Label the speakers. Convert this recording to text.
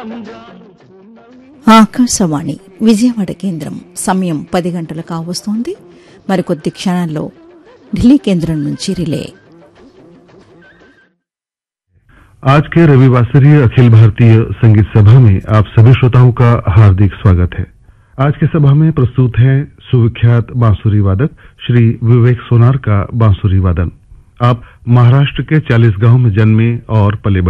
Speaker 1: ఆకాశవాణి విజయవాడ కేంద్రం సమయం 10 గంటలు కావస్తోంది. మరికొద్ది క్షణాల్లో ఢిల్లీ కేంద్రం నుంచి రిలే.
Speaker 2: आज के रविवासरीय अखिल भारतीय संगीत सभा में आप सभी श्रोताओं का हार्दिक स्वागत है। आज की सभा में प्रस्तुत है सुविख्यात बांसुरी वादक श्री विवेक सोनार का बांसुरी वादन। आप महाराष्ट्र के 40 गांव में जन्मे और पले